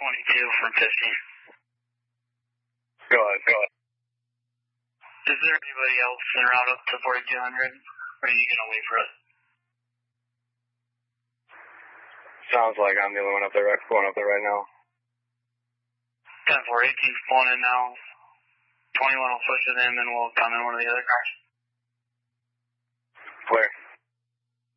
from 15. Go ahead. Is there anybody else en route up to 4200? Or are you going to wait for us? Sounds like I'm the only one going up there right now. 10-4, 18's pulling in now. 21 will push with him, and we'll come in one of the other cars. Where?